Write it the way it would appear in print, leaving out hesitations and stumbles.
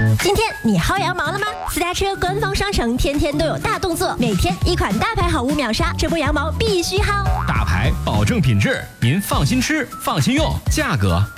今天你薅羊毛了吗？私家车官方商城天天都有大动作，每天一款大牌好物秒杀，这波羊毛必须薅。 大牌保证品质，您放心吃，放心用，价格